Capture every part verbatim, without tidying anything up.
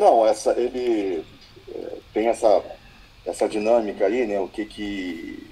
não, essa, ele é, tem essa, essa dinâmica aí, né? O que que...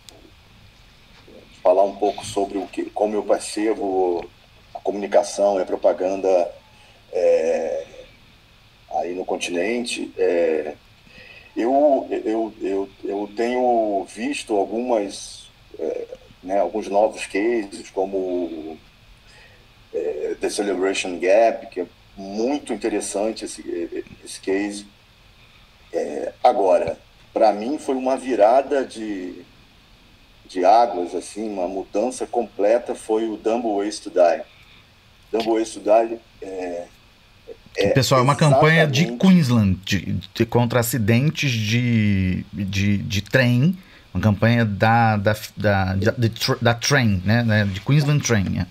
Falar um pouco sobre o que, como eu percebo a comunicação e a propaganda é, aí no continente. É, eu, eu, eu, eu tenho visto algumas, é, né, alguns novos cases, como é, The Celebration Gap, que é muito interessante esse, esse case. É, agora, para mim foi uma virada de, de águas, assim, uma mudança completa, foi o Dumb Ways to Die. Dumb Ways to Die é, Que, é pessoal, é uma campanha de exatamente... Queensland de, de, contra acidentes de, de, de trem. Uma campanha da, da, da, da, da Train, né? De Queensland Train. Né?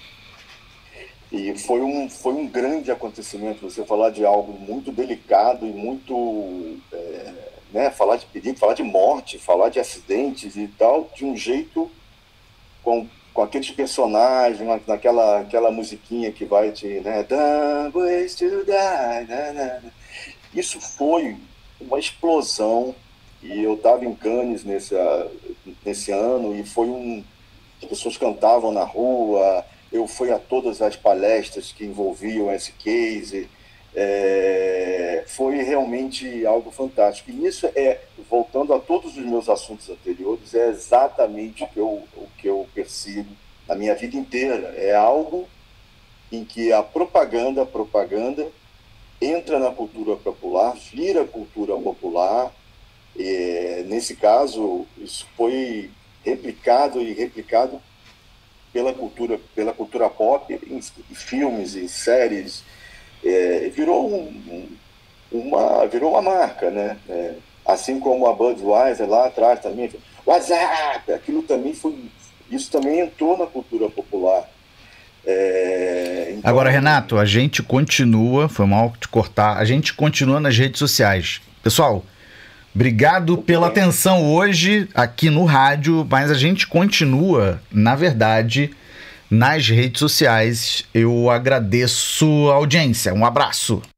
E foi um, foi um grande acontecimento você falar de algo muito delicado e muito... É, né, falar de perigo, falar de morte, falar de acidentes e tal, de um jeito com, com aqueles personagens, naquela aquela musiquinha que vai te... Né, Dumb ways to die, né, né. Isso foi uma explosão, e eu estava em Cannes nesse, nesse ano, e foi um... As pessoas cantavam na rua, eu fui a todas as palestras que envolviam esse case, é, foi realmente algo fantástico. E isso é, voltando a todos os meus assuntos anteriores, é exatamente o que eu, o que eu persigo na minha vida inteira. É algo em que a propaganda, a propaganda entra na cultura popular, vira cultura popular. E, nesse caso, isso foi replicado e replicado pela cultura, pela cultura pop, em, em filmes e séries. É, virou, um, uma, virou uma marca, né? É, assim como a Budweiser lá atrás também, WhatsApp, aquilo também foi, isso também entrou na cultura popular. É, então... Agora, Renato, a gente continua, foi mal te cortar, a gente continua nas redes sociais. Pessoal, obrigado pela atenção hoje aqui no rádio, mas a gente continua, na verdade, nas redes sociais. Eu agradeço a audiência. Um abraço.